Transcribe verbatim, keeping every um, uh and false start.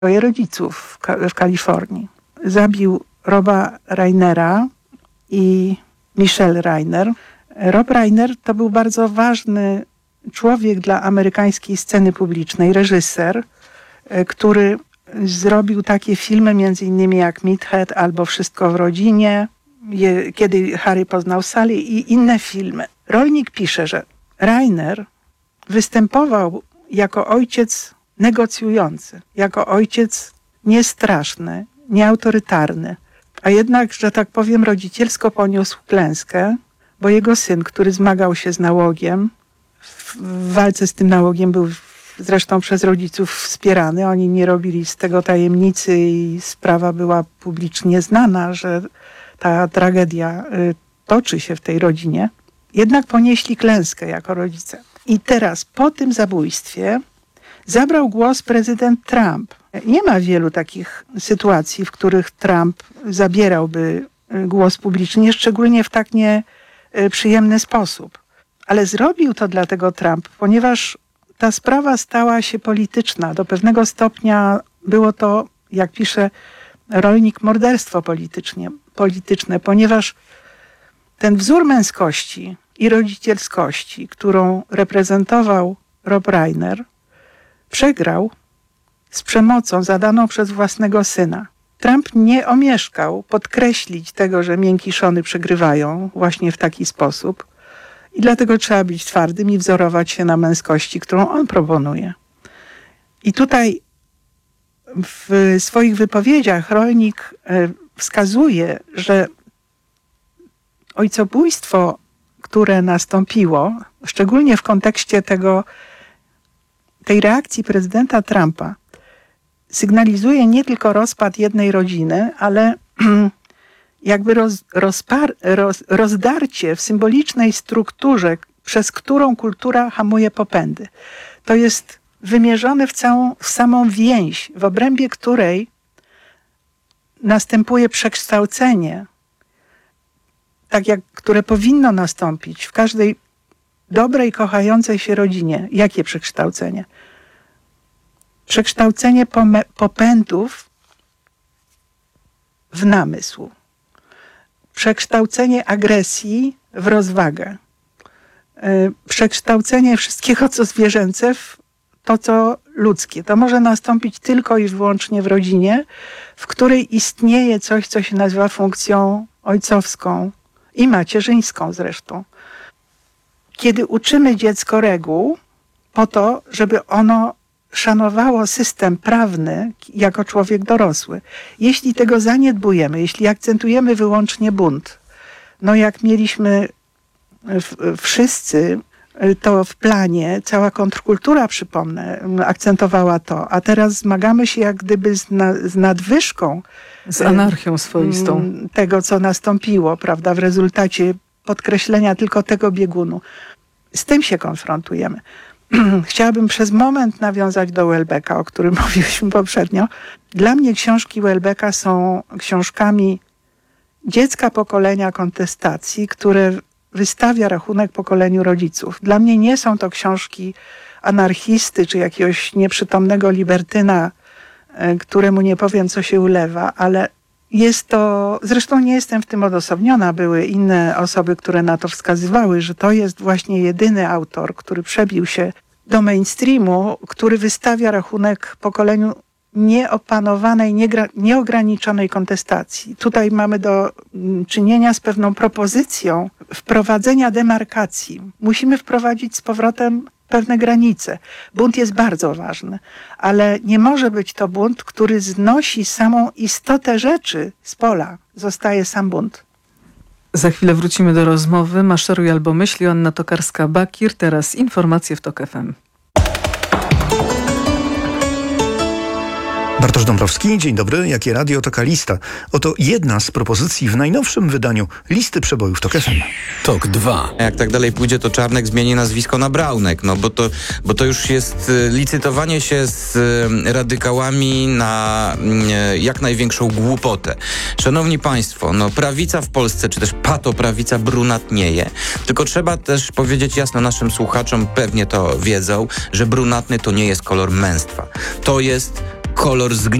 swoich rodziców w, Ka- w Kalifornii. Zabił Roba Reinera i Michelle Reiner. Rob Reiner to był bardzo ważny człowiek dla amerykańskiej sceny publicznej, reżyser, który zrobił takie filmy między innymi jak Meathead albo Wszystko w rodzinie, je, Kiedy Harry poznał Sally i inne filmy. Rolnik pisze, że Reiner występował jako ojciec negocjujący, jako ojciec niestraszny, nieautorytarny, a jednak, że tak powiem, rodzicielsko poniósł klęskę, bo jego syn, który zmagał się z nałogiem, w walce z tym nałogiem był zresztą przez rodziców wspierany. Oni nie robili z tego tajemnicy i sprawa była publicznie znana, że ta tragedia y, toczy się w tej rodzinie. Jednak ponieśli klęskę jako rodzice. I teraz po tym zabójstwie zabrał głos prezydent Trump. Nie ma wielu takich sytuacji, w których Trump zabierałby głos publicznie, szczególnie w tak nieprzyjemny sposób. Ale zrobił to dlatego Trump, ponieważ ta sprawa stała się polityczna. Do pewnego stopnia było to, jak pisze rolnik, morderstwo politycznie, polityczne, ponieważ ten wzór męskości i rodzicielskości, którą reprezentował Rob Reiner, przegrał z przemocą zadaną przez własnego syna. Trump nie omieszkał podkreślić tego, że miękiszony przegrywają właśnie w taki sposób i dlatego trzeba być twardym i wzorować się na męskości, którą on proponuje. I tutaj w swoich wypowiedziach rolnik wskazuje, że ojcobójstwo, które nastąpiło, szczególnie w kontekście tego, tej reakcji prezydenta Trumpa, sygnalizuje nie tylko rozpad jednej rodziny, ale jakby roz, rozpar, roz, rozdarcie w symbolicznej strukturze, przez którą kultura hamuje popędy. To jest wymierzone w całą, w samą więź, w obrębie której następuje przekształcenie, tak jak, które powinno nastąpić w każdej dobrej, kochającej się rodzinie. Jakie przekształcenie? Przekształcenie pome- popędów w namysł. Przekształcenie agresji w rozwagę. Przekształcenie wszystkiego, co zwierzęce, w to, co ludzkie. To może nastąpić tylko i wyłącznie w rodzinie, w której istnieje coś, co się nazywa funkcją ojcowską i macierzyńską zresztą. Kiedy uczymy dziecko reguł po to, żeby ono szanowało system prawny jako człowiek dorosły. Jeśli tego zaniedbujemy, jeśli akcentujemy wyłącznie bunt, no jak mieliśmy w, wszyscy to w planie, cała kontrkultura, przypomnę, akcentowała to, a teraz zmagamy się jak gdyby z, na, z nadwyżką. Z anarchią swoistą. Tego, co nastąpiło, prawda, w rezultacie podkreślenia tylko tego biegunu. Z tym się konfrontujemy. Chciałabym przez moment nawiązać do Houellebecqa, o którym mówiliśmy poprzednio. Dla mnie książki Houellebecqa są książkami dziecka pokolenia kontestacji, które wystawia rachunek pokoleniu rodziców. Dla mnie nie są to książki anarchisty czy jakiegoś nieprzytomnego libertyna, któremu nie powiem, co się ulewa, ale jest to, zresztą nie jestem w tym odosobniona, były inne osoby, które na to wskazywały, że to jest właśnie jedyny autor, który przebił się do mainstreamu, który wystawia rachunek pokoleniu nieopanowanej, niegra, nieograniczonej kontestacji. Tutaj mamy do czynienia z pewną propozycją wprowadzenia demarkacji. Musimy wprowadzić z powrotem pewne granice. Bunt jest bardzo ważny, ale nie może być to bunt, który znosi samą istotę rzeczy z pola. Zostaje sam bunt. Za chwilę wrócimy do rozmowy. Maszeruj albo myśli. Anna Tokarska-Bakir. Teraz informacje w TOK F M. Bartosz Dąbrowski, dzień dobry. Jakie radio, taka lista. Oto jedna z propozycji w najnowszym wydaniu listy przebojów TOK F M. TOK dwa. Jak tak dalej pójdzie, to Czarnek zmieni nazwisko na Braunek, no bo to, bo to już jest licytowanie się z radykałami na jak największą głupotę. Szanowni Państwo, no prawica w Polsce, czy też patoprawica brunatnieje. Tylko trzeba też powiedzieć jasno naszym słuchaczom, pewnie to wiedzą, że brunatny to nie jest kolor męstwa. To jest kolor zgniłego